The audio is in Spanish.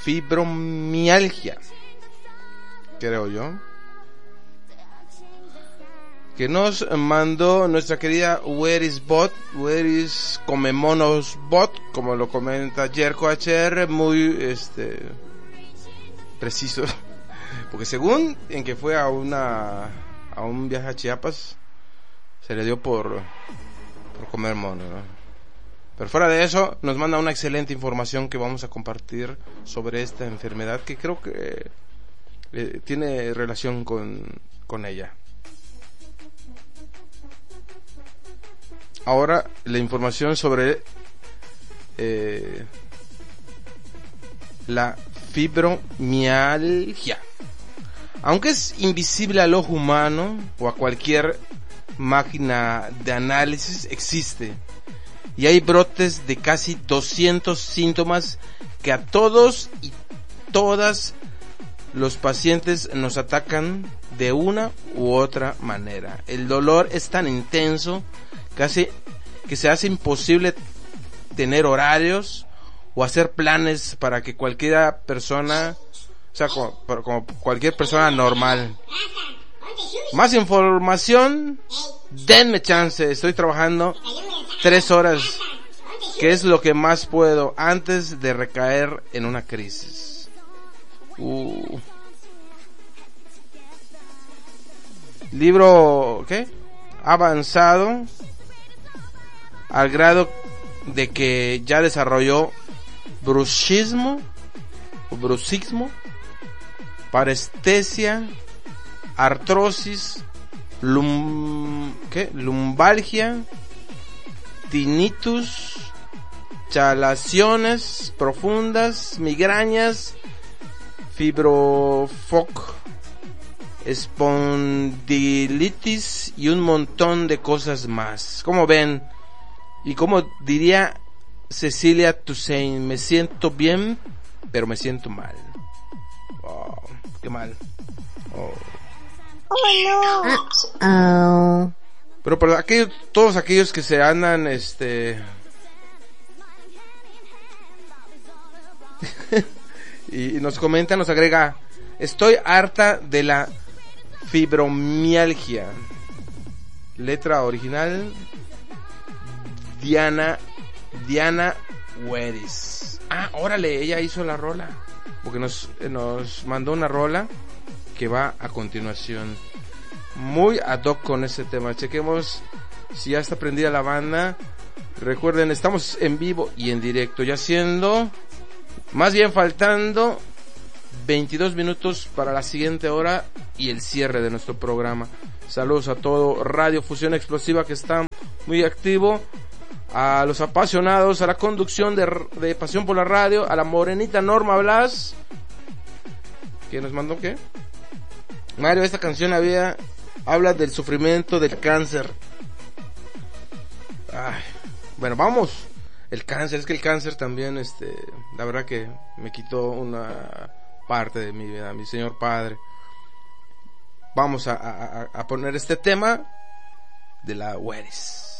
fibromialgia, creo yo, que nos mandó nuestra querida Where is Comemonos Bot, como lo comenta Jerko HR, muy preciso, porque según en que fue a un viaje a Chiapas, se le dio por comer mono, ¿no? Pero fuera de eso, nos manda una excelente información que vamos a compartir sobre esta enfermedad, que creo que tiene relación con ella. Ahora, la información sobre la fibromialgia. Aunque es invisible al ojo humano o a cualquier máquina de análisis, existe. Y hay brotes de casi 200 síntomas que a todos y todas los pacientes nos atacan de una u otra manera. El dolor es tan intenso que se hace imposible tener horarios o hacer planes para que cualquier persona, o sea, como cualquier persona normal. Más información, denme chance, estoy trabajando 3 horas, que es lo que más puedo antes de recaer en una crisis. Libro, ¿qué? Avanzado al grado de que ya desarrolló bruxismo, parestesia, artrosis, lumbalgia, tinnitus, chalaciones profundas, migrañas, fibrofoc, espondilitis y un montón de cosas más. Como ven, y como diría Cecilia Toussaint, me siento bien, pero me siento mal. Oh, qué mal. Oh no. Pero para todos aquellos que se andan y nos comenta, nos agrega: estoy harta de la fibromialgia. Letra original Diana Weris. Órale, ella hizo la rola, porque nos mandó una rola que va a continuación, muy ad hoc con este tema. Chequemos si ya está prendida la banda. Recuerden, estamos en vivo y en directo, ya siendo, más bien faltando 22 minutos para la siguiente hora y el cierre de nuestro programa. Saludos a todo Radio Fusión Explosiva, que está muy activo, a los apasionados, a la conducción de Pasión por la Radio, a la morenita Norma Blas, que nos mandó, ¿qué? Mario, esta canción habla del sufrimiento del cáncer. Bueno, vamos. El cáncer, es que el cáncer también, la verdad que me quitó una parte de mi vida, mi señor padre. Vamos a poner este tema de la Weris.